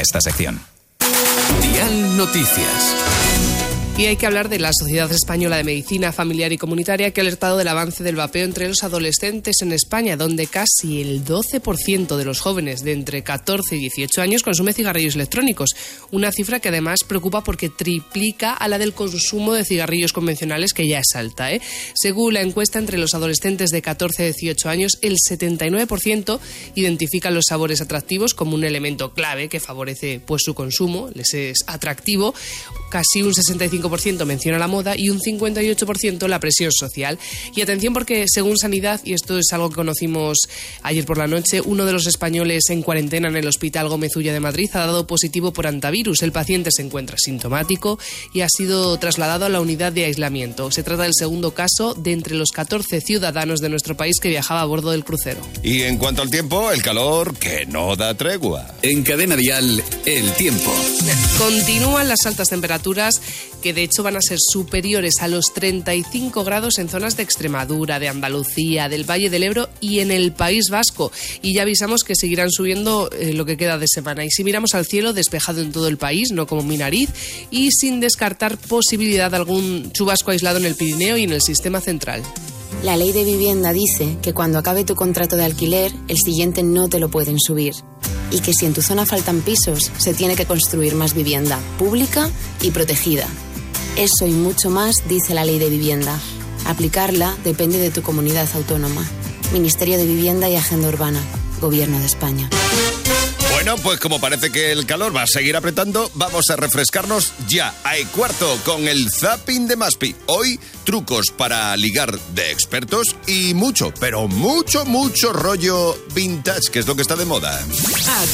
esta sección. Dial Noticias. Y hay que hablar de la Sociedad Española de Medicina Familiar y Comunitaria, que ha alertado del avance del vapeo entre los adolescentes en España, donde casi el 12% de los jóvenes de entre 14 y 18 años consume cigarrillos electrónicos. Una cifra que además preocupa porque triplica a la del consumo de cigarrillos convencionales, que ya es alta, ¿eh? Según la encuesta entre los adolescentes de 14 a 18 años, el 79% identifican los sabores atractivos como un elemento clave que favorece pues su consumo, les es atractivo. Casi un 65% menciona la moda y un 58% la presión social. Y atención, porque según Sanidad, y esto es algo que conocimos ayer por la noche, uno de los españoles en cuarentena en el Hospital Gómez Ulla de Madrid ha dado positivo por hantavirus. El paciente se encuentra sintomático y ha sido trasladado a la unidad de aislamiento. Se trata del segundo caso de entre los 14 ciudadanos de nuestro país que viajaba a bordo del crucero. Y en cuanto al tiempo, el calor que no da tregua. En Cadena Dial, el tiempo. Continúan las altas temperaturas, que de hecho van a ser superiores a los 35 grados en zonas de Extremadura, de Andalucía, del Valle del Ebro y en el País Vasco. Y ya avisamos que seguirán subiendo lo que queda de semana. Y si miramos al cielo, despejado en todo el país, no como mi nariz, y sin descartar posibilidad de algún chubasco aislado en el Pirineo y en el sistema central. La ley de vivienda dice que cuando acabe tu contrato de alquiler, el siguiente no te lo pueden subir. Y que si en tu zona faltan pisos, se tiene que construir más vivienda pública y protegida. Eso y mucho más dice la ley de vivienda. Aplicarla depende de tu comunidad autónoma. Ministerio de Vivienda y Agenda Urbana. Gobierno de España. Bueno, pues como parece que el calor va a seguir apretando, vamos a refrescarnos ya a cuarto con el Zapping de Maspi. Hoy, trucos para ligar de expertos y mucho, pero mucho rollo vintage, que es lo que está de moda.